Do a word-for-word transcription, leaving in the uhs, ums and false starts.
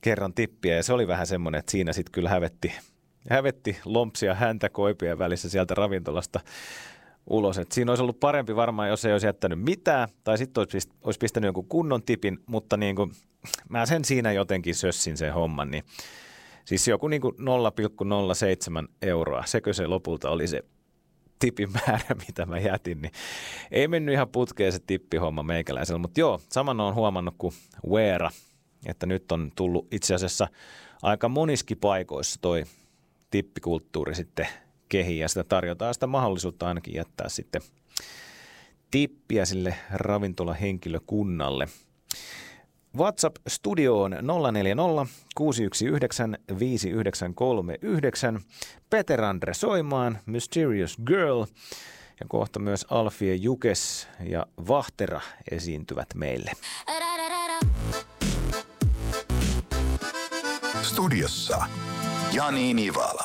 kerran tippiä ja se oli vähän semmoinen, että siinä sitten kyllä hävetti, hävetti lompsia häntä koipien välissä sieltä ravintolasta ulos. Et siinä olisi ollut parempi varmaan, jos ei olisi jättänyt mitään tai sitten olisi, pist- olisi pistänyt jonkun kunnon tipin, mutta niin kuin, mä sen siinä jotenkin sössin sen homman. Niin, siis joku niin kuin nolla pilkku nolla seitsemän euroa, sekö se lopulta oli se tipin määrä, mitä mä jätin, niin ei mennyt ihan putkeen se tippihomma meikäläisellä, mutta joo, saman on huomannut kuin Weera, että nyt on tullut itse asiassa aika moniskin paikoissa toi tippikulttuuri sitten kehiin ja sitä tarjotaan sitä mahdollisuutta ainakin jättää sitten tippiä sille ravintolahenkilökunnalle. WhatsApp-studioon nolla neljä nolla kuusi yksi yhdeksän viisi yhdeksän kolme yhdeksän. Peter Andre soimaan, Mysterious Girl ja kohta myös Alfie ja Jukes ja Vahtera esiintyvät meille. Studiossa Jani Nivala.